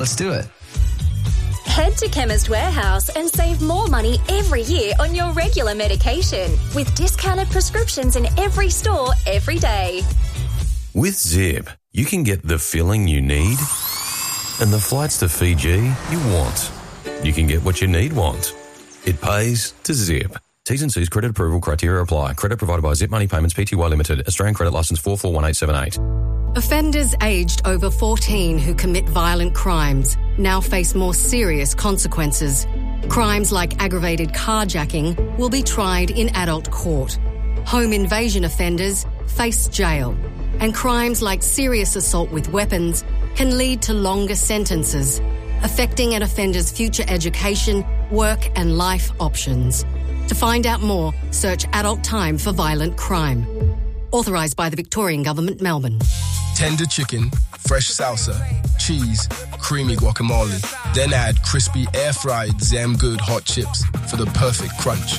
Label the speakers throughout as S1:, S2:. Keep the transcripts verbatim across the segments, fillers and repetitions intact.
S1: let's do it.
S2: Head to Chemist Warehouse and save more money every year on your regular medication with discounted prescriptions in every store every day.
S3: With Zip, you can get the filling you need and the flights to Fiji you want. You can get what you need want. It pays to Zip. T's and C's credit approval criteria apply. Credit provided by Zip Money Payments Pty Limited. Australian credit licence four four one eight seven eight.
S4: Offenders aged over fourteen who commit violent crimes now face more serious consequences. Crimes like aggravated carjacking will be tried in adult court. Home invasion offenders face jail. And crimes like serious assault with weapons can lead to longer sentences, affecting an offender's future education, work and life options. To find out more, search Adult Time for Violent Crime. Authorised by the Victorian Government, Melbourne.
S5: Tender chicken, fresh salsa, cheese, creamy guacamole. Then add crispy air-fried Zam Good hot chips for the perfect crunch.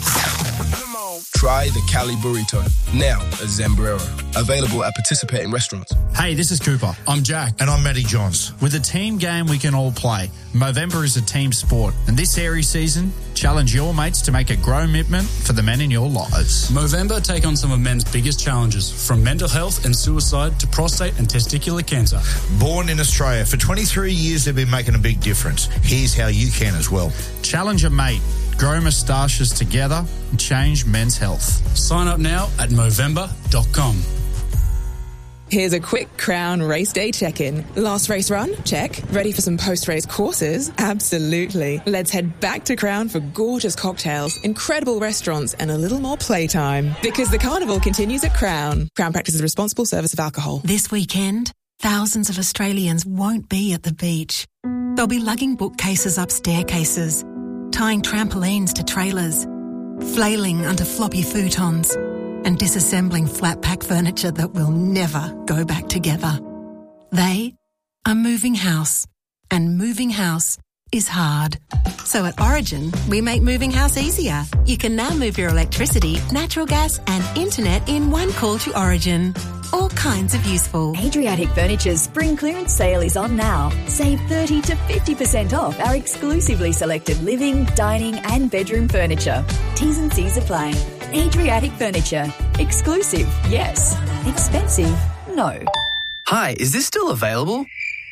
S5: Try the Cali Burrito, now at Zambrero. Available at participating restaurants.
S6: Hey, this is Cooper.
S7: I'm Jack.
S6: And I'm Matty Johns. With a team game we can all play, Movember is a team sport. And this Aries season, challenge your mates to make a grow commitment for the men in your lives.
S7: Movember take on some of men's biggest challenges, from mental health and suicide to prostate and testicular cancer.
S8: Born in Australia, for twenty-three years they've been making a big difference. Here's how you can as well.
S6: Challenge a mate. Grow moustaches together and change men's health.
S7: Sign up now at movember dot com.
S9: Here's a quick Crown race day check-in. Last race run? Check. Ready for some post-race courses? Absolutely. Let's head back to Crown for gorgeous cocktails, incredible restaurants and a little more playtime. Because the carnival continues at Crown. Crown practices responsible service of alcohol.
S10: This weekend, thousands of Australians won't be at the beach. They'll be lugging bookcases up staircases, tying trampolines to trailers, flailing under floppy futons, and disassembling flat-pack furniture that will never go back together. They are moving house, and moving house is hard. So at Origin, we make moving house easier. You can now move your electricity, natural gas and internet in one call to Origin. All kinds of useful.
S11: Adriatic Furniture's spring clearance sale is on now. Save thirty to fifty percent off our exclusively selected living, dining and bedroom furniture. T's and C's apply. Adriatic Furniture. Exclusive, yes. Expensive, no.
S1: Hi, is this still available?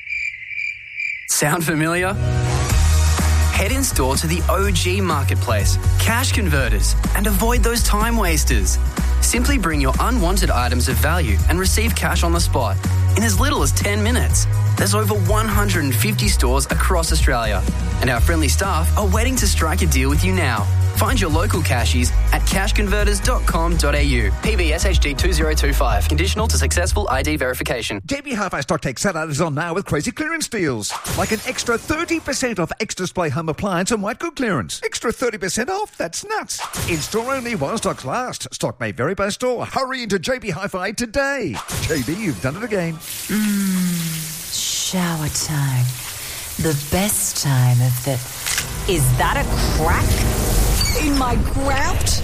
S1: Sound familiar? Head in store to the O G Marketplace, Cash Converters, and avoid those time wasters. Simply bring your unwanted items of value and receive cash on the spot in as little as ten minutes. There's over one hundred fifty stores across Australia, and our friendly staff are waiting to strike a deal with you now. Find your local cashies at cash converters dot com dot a u. P B S H D two zero two five. Conditional to successful I D verification.
S12: J B Hi-Fi Stock Take Saturday is on now with crazy clearance deals. Like an extra thirty percent off X-Display home appliance and white good clearance. Extra thirty percent off? That's nuts. In-store only while stocks last. Stock may vary by store. Hurry into J B Hi-Fi today. J B, you've done it again.
S13: Mmm, shower time. The best time of the... Is that a crack in my grout?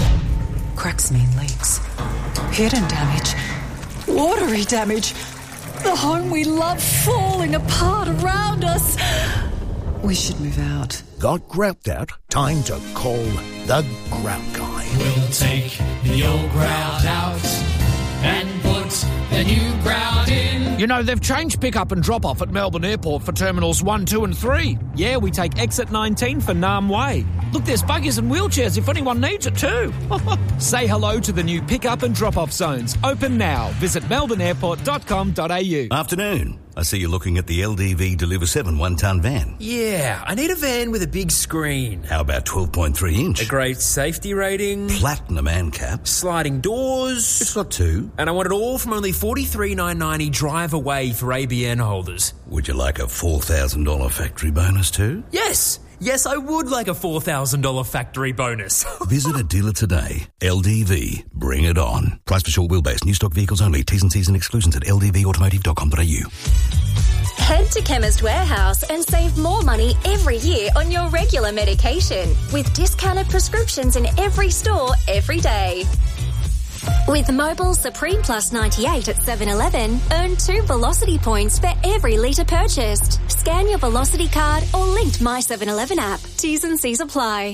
S13: Cracks mean leaks. Hidden damage. Watery damage. The home we love falling apart around us. We should move out.
S14: Got grout out? Time to call the Grout Guy.
S15: We'll take the old grout out and put the new grout in.
S16: You know, they've changed pick-up and drop-off at Melbourne Airport for Terminals one, two and three. Yeah, we take exit nineteen for Nam Way. Look, there's buggies and wheelchairs if anyone needs it too. Say hello to the new pick-up and drop-off zones. Open now. Visit melbourne airport dot com dot a u.
S17: Afternoon. I see you're looking at the L D V Deliver seven one-tonne van.
S18: Yeah, I need a van with a big screen.
S17: How about twelve point three inch?
S18: A great safety rating.
S17: Platinum ANCAP.
S18: Sliding doors.
S17: It's got two.
S18: And I want it all from only forty-three thousand nine hundred ninety drive away for A B N holders.
S17: Would you like a four thousand dollars factory bonus too?
S18: Yes. Yes, I would like a four thousand dollars factory bonus.
S17: Visit a dealer today. L D V. Bring it on. Price for short wheelbase. New stock vehicles only. T's and C's and exclusions at l d v automotive dot com dot a u.
S2: Head to Chemist Warehouse and save more money every year on your regular medication with discounted prescriptions in every store every day. With Mobile Supreme Plus ninety-eight at seven eleven, earn two Velocity points for every litre purchased. Scan your Velocity card or linked My seven eleven app. T's and C's apply.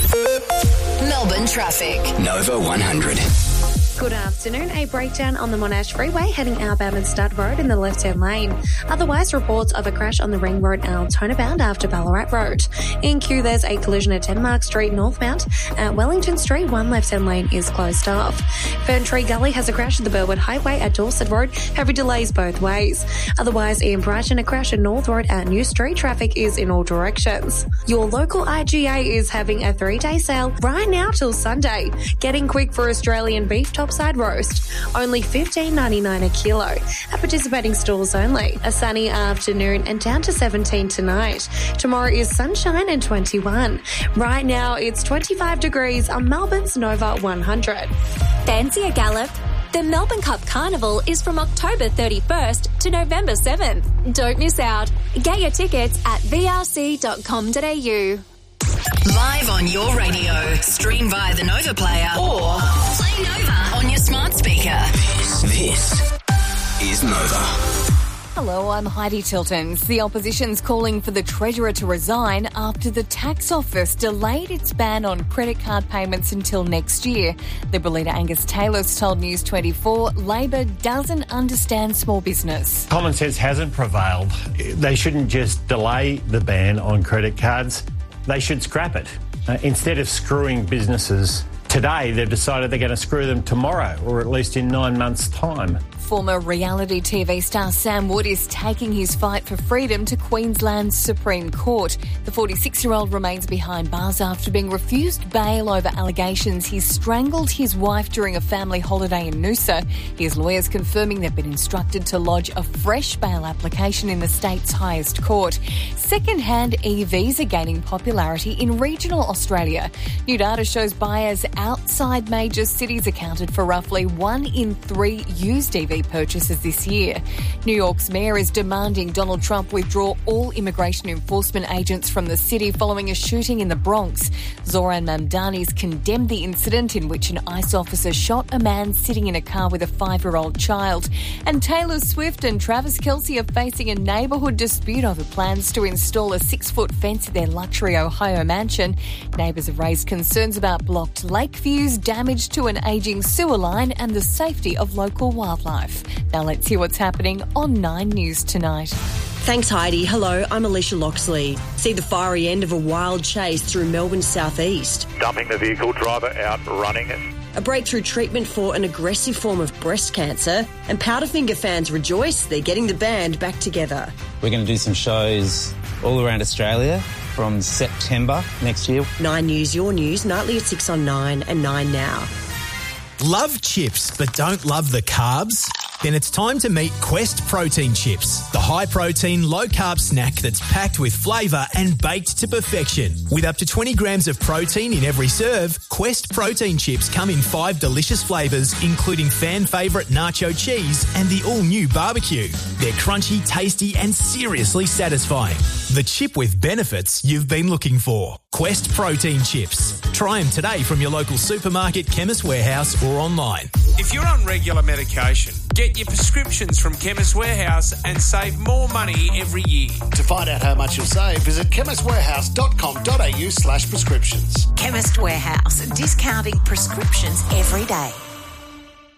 S19: Melbourne traffic. Nova one hundred.
S20: Good afternoon. A breakdown on the Monash Freeway heading outbound at Stud Road in the left-hand lane. Otherwise, reports of a crash on the Ring Road Altona bound after Ballarat Road. In queue, there's a collision at Denmark Street northbound. At Wellington Street, one left-hand lane is closed off. Ferntree Gully has a crash at the Burwood Highway at Dorset Road. Heavy delays both ways. Otherwise, in Brighton, a crash at North Road at New Street. Traffic is in all directions. Your local I G A is having a three-day sale right now till Sunday. Getting quick for Australian beef topside roast. Only fifteen ninety-nine a kilo. At participating stores only. A sunny afternoon and down to seventeen tonight. Tomorrow is sunshine and twenty-one. Right now it's twenty-five degrees on Melbourne's Nova one hundred.
S2: Fancy a gallop? The Melbourne Cup Carnival is from October thirty-first to November seventh. Don't miss out. Get your tickets at v r c dot com dot a u.
S19: Live on your radio, stream via the Nova player or play Nova on your smart speaker. This, this is Nova.
S21: Hello, I'm Heidi Tiltons. The opposition's calling for the Treasurer to resign after the tax office delayed its ban on credit card payments until next year. Liberal leader Angus Taylor's told News twenty-four Labor doesn't understand small business.
S22: Common sense hasn't prevailed. They shouldn't just delay the ban on credit cards. They should scrap it. Uh, instead of screwing businesses today, they've decided they're going to screw them tomorrow, or at least in nine months' time.
S21: Former reality T V star Sam Wood is taking his fight for freedom to Queensland's Supreme Court. The forty-six-year-old remains behind bars after being refused bail over allegations he strangled his wife during a family holiday in Noosa. His lawyers confirming they've been instructed to lodge a fresh bail application in the state's highest court. Second-hand E Vs are gaining popularity in regional Australia. New data shows buyers outside major cities accounted for roughly one in three used E V purchases this year. New York's mayor is demanding Donald Trump withdraw all immigration enforcement agents from the city following a shooting in the Bronx. Zoran Mamdani's condemned the incident in which an ICE officer shot a man sitting in a car with a five-year-old child. And Taylor Swift and Travis Kelce are facing a neighbourhood dispute over plans to install a six-foot fence at their luxury Ohio mansion. Neighbours have raised concerns about blocked lake views, damage to an ageing sewer line and the safety of local wildlife. Now let's hear what's happening on Nine News tonight.
S23: Thanks, Heidi. Hello, I'm Alicia Loxley. See the fiery end of a wild chase through Melbourne's southeast.
S24: Dumping the vehicle, driver out running it.
S23: A breakthrough treatment for an aggressive form of breast cancer, and Powderfinger fans rejoice they're getting the band back together.
S25: We're going to do some shows all around Australia from September next year.
S23: Nine News, your news, nightly at six on Nine and Nine Now.
S26: Love chips but don't love the carbs? Then it's time to meet Quest Protein Chips, the high-protein, low-carb snack that's packed with flavour and baked to perfection. With up to twenty grams of protein in every serve, Quest Protein Chips come in five delicious flavours, including fan favourite nacho cheese and the all-new barbecue. They're crunchy, tasty and seriously satisfying. The chip with benefits you've been looking for. Quest Protein Chips. Try them today from your local supermarket, Chemist Warehouse or online.
S27: If you're on regular medication, get your prescriptions from Chemist Warehouse and save more money every year.
S14: To find out how much you'll save, visit chemist warehouse dot com dot a u slash prescriptions.
S13: Chemist Warehouse, discounting prescriptions every day.